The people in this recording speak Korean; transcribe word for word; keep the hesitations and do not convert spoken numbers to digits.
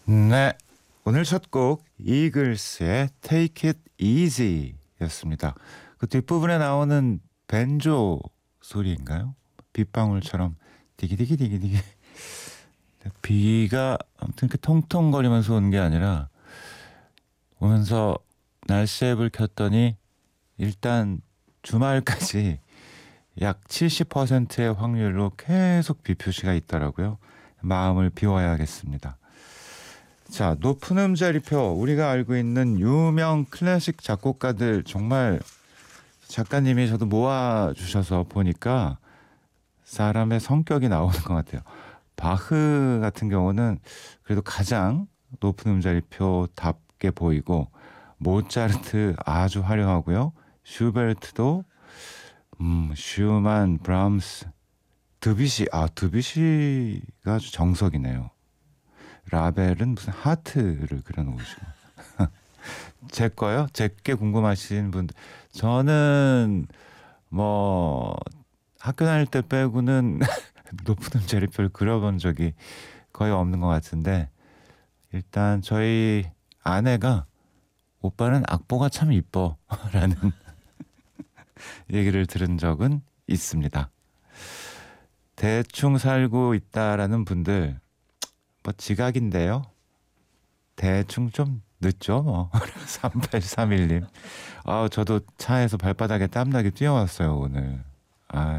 네, 오늘 첫 곡 이글스의 Take It Easy 였습니다. 그 뒷부분에 나오는 벤조 소리인가요? 빗방울처럼 디기디기디기디기. 비가 아무튼 이렇게 통통거리면서 오는 게 아니라 오면서 날씨 앱을 켰더니 일단 주말까지 약 칠십 퍼센트의 확률로 계속 비 표시가 있더라고요. 마음을 비워야겠습니다. 자, 높은 음자리표, 우리가 알고 있는 유명 클래식 작곡가들 정말 작가님이 저도 모아주셔서 보니까 사람의 성격이 나오는 것 같아요. 바흐 같은 경우는 그래도 가장 높은 음자리표답게 보이고, 모차르트 아주 화려하고요. 슈베르트도 음, 슈만, 브람스, 드뷔시, 아 드뷔시가 아주 정석이네요. 라벨은 무슨 하트를 그려놓으시고. 제 거요? 제게 궁금하신 분들, 저는 뭐 학교 다닐 때 빼고는 높은 음자리표를 그려본 적이 거의 없는 것 같은데, 일단 저희 아내가 오빠는 악보가 참 이뻐 라는 얘기를 들은 적은 있습니다. 대충 살고 있다라는 분들, 뭐 지각인데요. 대충 좀 늦죠 뭐. 삼팔삼일 님, 아 저도 차에서 발바닥에 땀나게 뛰어왔어요 오늘. 아